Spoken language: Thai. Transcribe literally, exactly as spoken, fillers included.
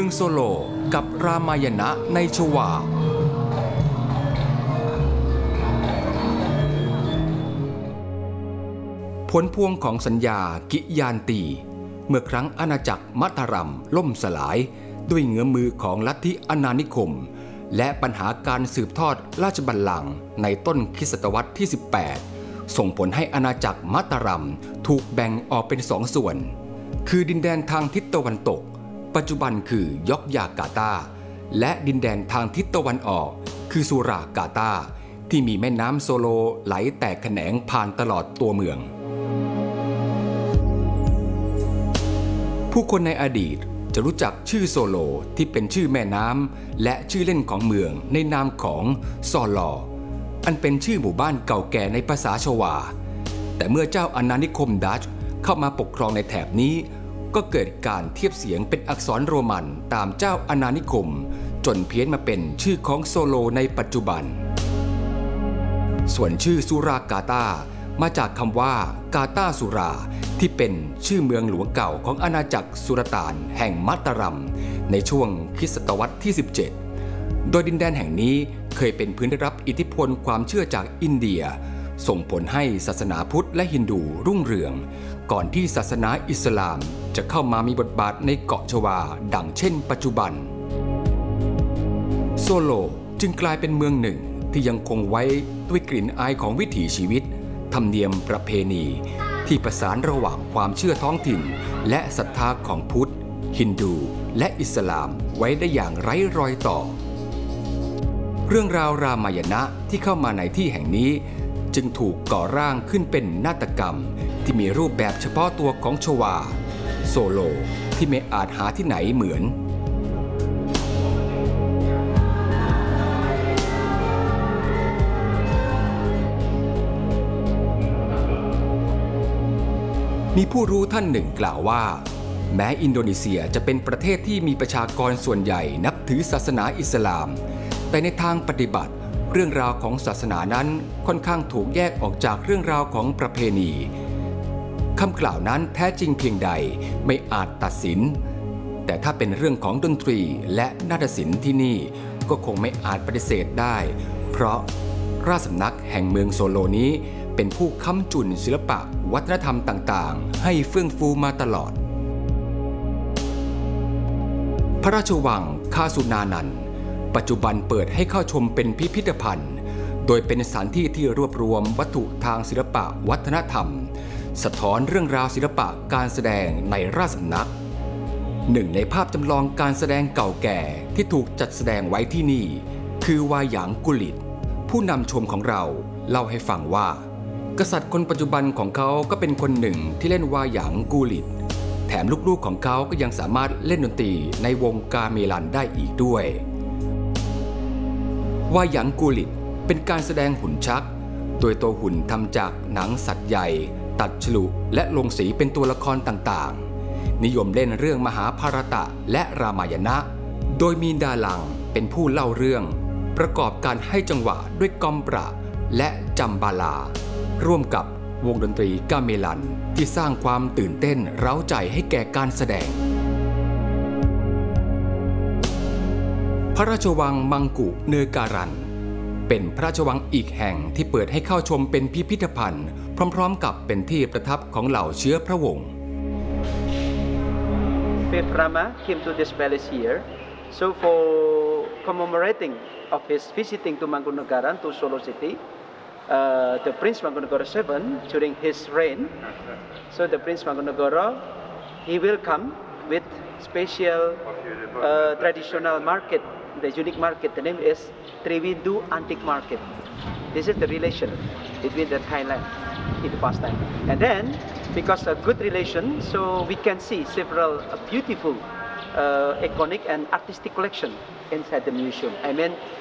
มืองโซโลกับรามายณะในชวาผลพวงของสัญญากิยานตีเมื่อครั้งอาณาจักรมัทรัมล่มสลายด้วยเงื้อมือของลัทธิอาณานิคมและปัญหาการสืบทอดราชบัลลังก์ในต้นคริสตศตวรรษที่สิบแปดส่งผลให้อาณาจักรมัทรัมถูกแบ่งออกเป็นสองส่วนคือดินแดนทางทิศตะวันตกปัจจุบันคือยอกยากาตาและดินแดนทางทิศตะวันออกคือสุรากาตาที่มีแม่น้ำโซโลไหลแตกแขนงผ่านตลอดตัวเมืองผู้คนในอดีตจะรู้จักชื่อโซโลที่เป็นชื่อแม่น้ำและชื่อเล่นของเมืองในนามของซอลออันเป็นชื่อหมู่บ้านเก่าแก่ในภาษาชวาแต่เมื่อเจ้าอาณานิคมดัตช์เข้ามาปกครองในแถบนี้ก็เกิดการเทียบเสียงเป็นอักษรโรมันตามเจ้าอาณานิคมจนเพี้ยนมาเป็นชื่อของโซโลในปัจจุบันส่วนชื่อสุรากาตามาจากคำว่ากาตาสุราที่เป็นชื่อเมืองหลวงเก่าของอาณาจักรสุลต่านแห่งมัตตารัมในช่วงคริสตศตวรรษที่สิบเจ็ดโดยดินแดนแห่งนี้เคยเป็นพื้นได้รับอิทธิพลความเชื่อจากอินเดียส่งผลให้ศาสนาพุทธและฮินดูรุ่งเรืองก่อนที่ศาสนาอิสลามจะเข้ามามีบทบาทในเกาะชวาดังเช่นปัจจุบันโซโลจึงกลายเป็นเมืองหนึ่งที่ยังคงไว้ด้วยกลิ่นอายของวิถีชีวิตธรรมเนียมประเพณีที่ประสานระหว่างความเชื่อท้องถิ่นและศรัทธาของพุทธฮินดูและอิสลามไว้ได้อย่างไร้รอยต่อเรื่องราวรามายณะที่เข้ามาในที่แห่งนี้จึงถูกก่อร่างขึ้นเป็นนาฏกรรมที่มีรูปแบบเฉพาะตัวของชวาโซโลที่ไม่อาจหาที่ไหนเหมือนมีผู้รู้ท่านหนึ่งกล่าวว่าแม้อินโดนีเซียจะเป็นประเทศที่มีประชากรส่วนใหญ่นับถือศาสนาอิสลามแต่ในทางปฏิบัติเรื่องราวของศาสนานั้นค่อนข้างถูกแยกออกจากเรื่องราวของประเพณีคำกล่าวนั้นแท้จริงเพียงใดไม่อาจตัดสินแต่ถ้าเป็นเรื่องของดนตรีและนาฏศิลป์ที่นี่ก็คงไม่อาจปฏิเสธได้เพราะราชสำนักแห่งเมืองโซโลนี้เป็นผู้ค้ำจุนศิลปะวัฒนธรรมต่างๆให้เฟื่องฟูมาตลอดพระราชวังคาสุนานันปัจจุบันเปิดให้เข้าชมเป็นพิพิธภัณฑ์โดยเป็นสถานที่ที่รวบรวมวัตถุทางศิลปะวัฒนธรรมสะท้อนเรื่องราวศิลปะการแสดงในราชสำนักหนึ่งในภาพจำลองการแสดงเก่าแก่ที่ถูกจัดแสดงไว้ที่นี่คือวาหยางกุลิตผู้นำชมของเราเล่าให้ฟังว่ากษัตริย์คนปัจจุบันของเขาก็เป็นคนหนึ่งที่เล่นวาหยางกูลิตแถมลูกๆของเขาก็ยังสามารถเล่นดนตรีในวงกาเมลันได้อีกด้วยวาหยางกูลิตเป็นการแสดงหุ่นชักโดยตัวหุ่นทำจากหนังสัตว์ใหญ่ตัดฉลุและลงสีเป็นตัวละครต่างๆนิยมเล่นเรื่องมหาภารตะและรามายณะโดยมีดาลังเป็นผู้เล่าเรื่องประกอบการให้จังหวะด้วยกอมประและจัมบาลาร่วมกับวงดนตรีกาเมลันที่สร้างความตื่นเต้นเร้าใจให้แก่การแสดงพระราชวังมังกุเนการันเป็นพระราชวังอีกแห่งที่เปิดให้เข้าชมเป็นพิพิธภัณฑ์พร้อมๆกับเป็นที่ประทับของเหล่าเชื้อพระวงศ์ Fifth Rama came to this palace here, so for commemorating of his visiting to Mangkunegaran to Solo City. Uh, the Prince Mangkunegara the seventh during his reign, so the Prince Mangkunegara he will come with special uh, traditional market, the unique market. The name is Triwindu Antique Market. This is the relation between the Thailand in the past time, and then because of good relation, so we can see several uh, beautiful uh, iconic and artistic collection inside the museum. I mean